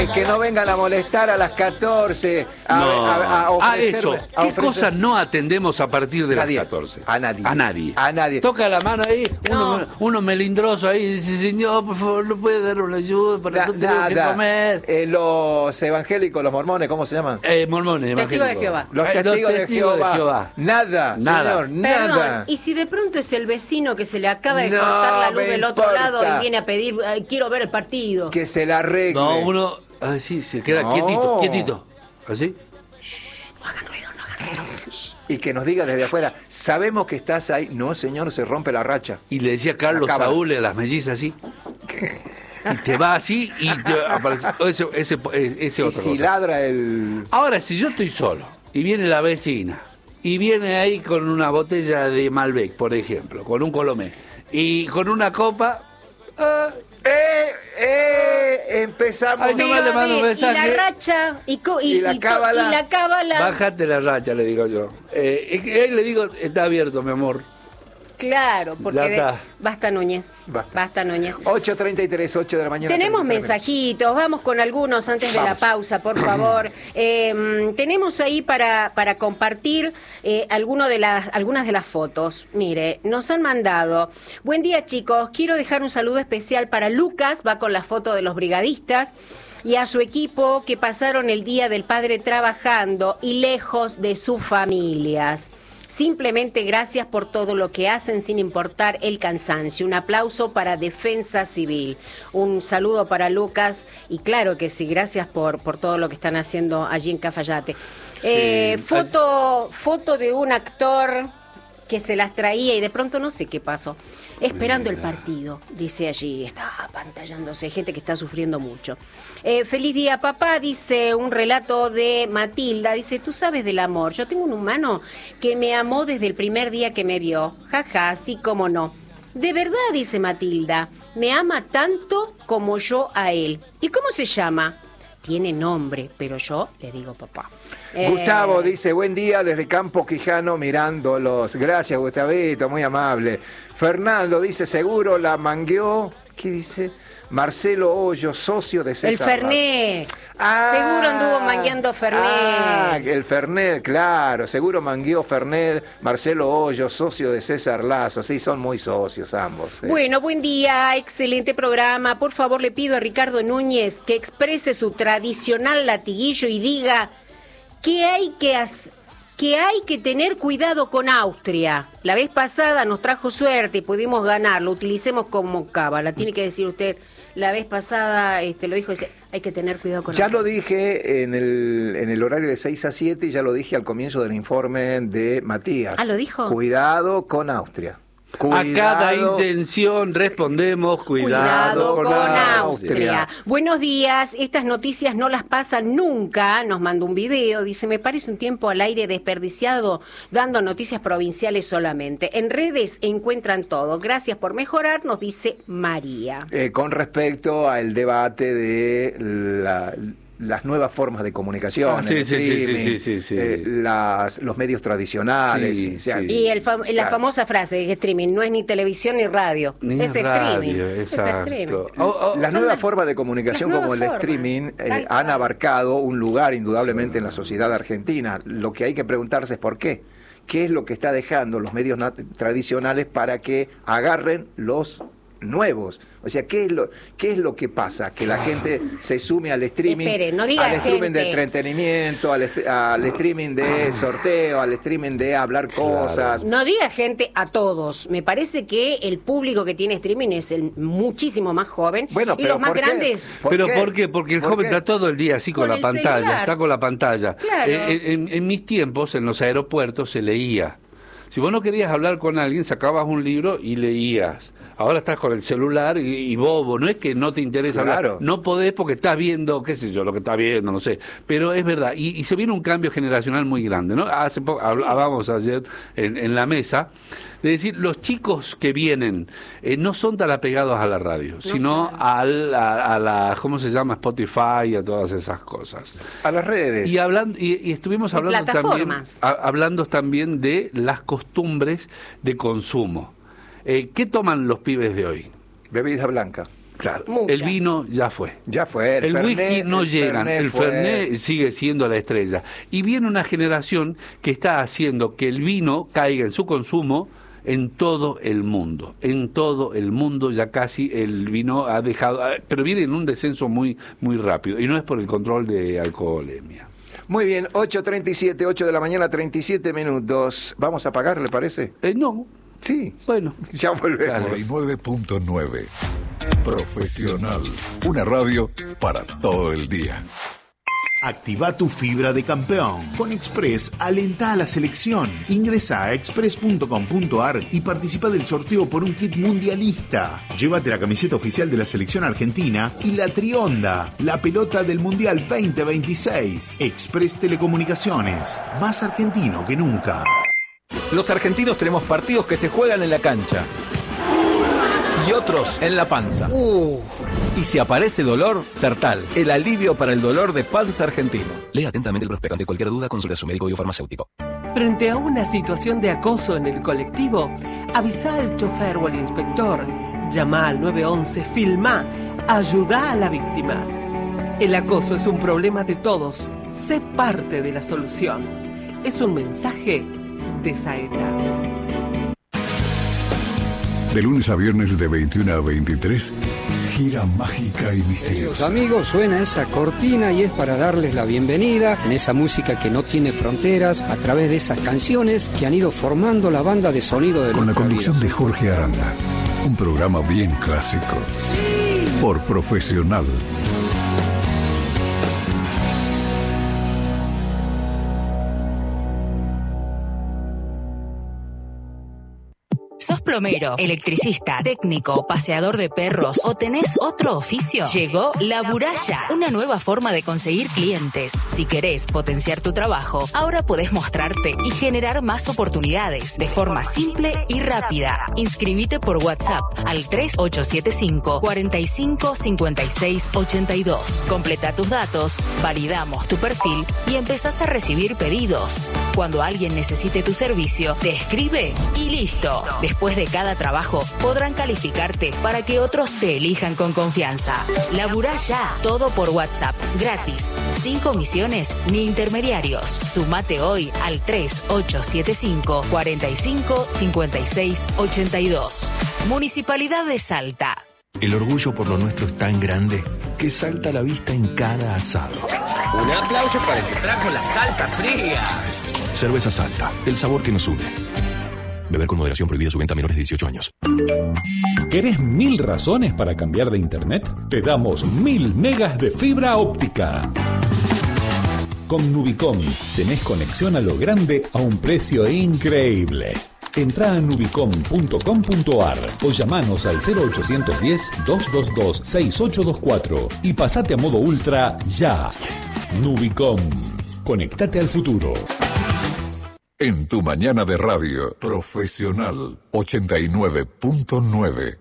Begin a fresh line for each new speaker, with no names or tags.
Que no vengan a molestar a las 14.
Eso. ¿Qué cosas no atendemos a partir de las 14?
A nadie.
Toca la mano ahí, uno melindroso ahí, y dice, señor, por favor, ¿no puede dar una ayuda para que tenemos que comer?
Los evangélicos, los mormones, ¿cómo se llaman?
Mormones,
Testigos de Jehová.
Los testigos de Jehová. Nada, señor, nada.
Perdón, y si de pronto es el vecino que se le acaba de cortar la luz del otro lado y viene a pedir, quiero ver el partido.
Que se la arregle.
No, uno, sí, se queda quietito. ¿Así?
No hagan ruido.
Y que nos diga desde afuera, sabemos que estás ahí. No, señor, se rompe la racha.
Y le decía Carlos Saúl a las mellizas así. Y te va así y te aparece ese otro.
Y si ladra el...
Ahora, si yo estoy solo y viene la vecina y viene ahí con una botella de Malbec, por ejemplo, con un Colomé y con una copa...
empezamos.
Ay, no, le mando un mensaje.
Y la racha y la cábala.
Bájate la racha, le digo yo. Él le digo, está abierto, mi amor.
Claro, porque basta Núñez. Basta Núñez.
8:33, 8 de la mañana.
Tenemos mensajitos, vamos con algunos antes de la pausa, por favor. Tenemos ahí para compartir algunas de las fotos. Mire, nos han mandado. Buen día, chicos. Quiero dejar un saludo especial para Lucas, va con la foto de los brigadistas, y a su equipo que pasaron el Día del Padre trabajando y lejos de sus familias. Simplemente gracias por todo lo que hacen sin importar el cansancio. Un aplauso para Defensa Civil. Un saludo para Lucas y claro que sí, gracias por todo lo que están haciendo allí en Cafayate. Foto de un actor que se las traía y de pronto no sé qué pasó. Esperando el partido, dice allí, está apantallándose, gente que está sufriendo mucho. Feliz día, papá, dice un relato de Matilda, dice, tú sabes del amor, yo tengo un humano que me amó desde el primer día que me vio, jaja, así como no. De verdad, dice Matilda, me ama tanto como yo a él. ¿Y cómo se llama? Tiene nombre, pero yo le digo papá.
Gustavo dice, buen día desde Campo Quijano mirándolos. Gracias, Gustavito, muy amable. Fernando dice, seguro la mangueó. ¿Qué dice? Marcelo Hoyo, socio de César.
El Fernet. Seguro anduvo mangueando Fernet.
El Fernet, claro. Seguro mangueó Fernet. Marcelo Hoyo, socio de César Lazo. Sí, son muy socios ambos.
Bueno, buen día. Excelente programa. Por favor, le pido a Ricardo Núñez que exprese su tradicional latiguillo y diga que hay que tener cuidado con Austria. La vez pasada nos trajo suerte y pudimos ganar. Lo utilicemos como cábala. Tiene que decir usted... La vez pasada lo dijo, dice, hay que tener cuidado con...
Ya lo dije en el horario de 6 a 7 y ya lo dije al comienzo del informe de Matías.
¿Ah, lo dijo?
Cuidado con Austria.
A cada intención respondemos, cuidado con
Austria. Buenos días, estas noticias no las pasan nunca, nos mandó un video, dice, me parece un tiempo al aire desperdiciado dando noticias provinciales solamente. En redes encuentran todo, gracias por mejorar, nos dice María.
Con respecto al debate de las nuevas formas de comunicación, los medios tradicionales.
Y la famosa frase de streaming, no es ni televisión ni radio, es streaming.
Las nuevas formas de comunicación como el streaming han abarcado un lugar indudablemente en la sociedad argentina. Lo que hay que preguntarse es por qué. ¿Qué es lo que está dejando los medios tradicionales para que agarren los nuevos? O sea, ¿qué es lo que pasa? Que la gente se sume al streaming, streaming de entretenimiento, al streaming de sorteo, al streaming de hablar cosas.
No diga gente a todos. Me parece que el público que tiene streaming es muchísimo más joven.
Bueno,
y los más grandes.
¿Por qué? Porque el joven está todo el día así con la pantalla. Celular. Está con la pantalla.
Claro.
En mis tiempos, en los aeropuertos, se leía. Si vos no querías hablar con alguien, sacabas un libro y leías. Ahora estás con el celular y bobo, no es que no te interesa hablar, no podés porque estás viendo, qué sé yo, lo que estás viendo, no sé, pero es verdad, y se viene un cambio generacional muy grande, ¿no? Hace poco hablábamos ayer en la mesa, de decir, los chicos que vienen no son tan apegados a la radio, sino a la, ¿cómo se llama? Spotify, a todas esas cosas.
A las redes.
Y estuvimos hablando también de las costumbres de consumo. ¿Qué toman los pibes de hoy?
Bebida blanca.
Claro,
Mucha.
el vino ya fue.
Ya fue.
El whisky no llega, el Fernet sigue siendo la estrella. Y viene una generación que está haciendo que el vino caiga en su consumo en todo el mundo. En todo el mundo ya casi el vino ha dejado, pero viene en un descenso muy, muy rápido. Y no es por el control de alcoholemia.
Muy bien, 8:37, 8 de la mañana, 37 minutos. ¿Vamos a pagar, le parece?
No.
Sí.
Bueno.
Ya volvemos.
99.9. Profesional. Una radio para todo el día.
Activa tu fibra de campeón. Con Express, alenta a la selección. Ingresa a express.com.ar y participa del sorteo por un kit mundialista. Llévate la camiseta oficial de la selección argentina y la Trionda, la pelota del Mundial 2026. Express Telecomunicaciones, más argentino que nunca.
Los argentinos tenemos partidos que se juegan en la cancha y otros en la panza. Y si aparece dolor, Sertal, el alivio para el dolor de panza argentino.
Lea atentamente el prospecto. Ante cualquier duda, consulte a su médico y farmacéutico.
Frente a una situación de acoso en el colectivo, avisa al chofer o al inspector, llama al 911, filmá, ayuda a la víctima. El acoso es un problema de todos, sé parte de la solución. Es un mensaje de Saeta.
De lunes a viernes de 21 a 23, gira mágica y misteriosa.
Amigos, suena esa cortina y es para darles la bienvenida en esa música que no tiene fronteras, a través de esas canciones que han ido formando la banda de sonido de
con la conducción
vida.
de Jorge Aranda. Un programa bien clásico. Sí. Por Profesional.
¿Sos plomero, electricista, técnico, paseador de perros o tenés otro oficio? Llegó La Buralla, una nueva forma de conseguir clientes. Si querés potenciar tu trabajo, ahora podés mostrarte y generar más oportunidades de forma simple y rápida. Inscribite por WhatsApp al 3875 45 56 82. Completa tus datos, validamos tu perfil y empezás a recibir pedidos. Cuando alguien necesite tu servicio, te escribe y listo. Después de cada trabajo, podrán calificarte para que otros te elijan con confianza. Laburá ya, todo por WhatsApp, gratis, sin comisiones ni intermediarios. Sumate hoy al 3875 45 56 82. Municipalidad de Salta.
El orgullo por lo nuestro es tan grande que salta a la vista en cada asado.
Un aplauso para el que trajo la Salta fría.
Cerveza Salta, el sabor que nos une. Beber con moderación, prohibida su venta a menores de 18 años.
¿Querés 1000 razones para cambiar de internet? Te damos 1000 megas de fibra óptica. Con Nubicom tenés conexión a lo grande a un precio increíble. Entrá a nubicom.com.ar o llamanos al 0810-222-6824 y pasate a modo ultra ya. Nubicom. Conectate al futuro.
En tu mañana de radio, Profesional 89.9.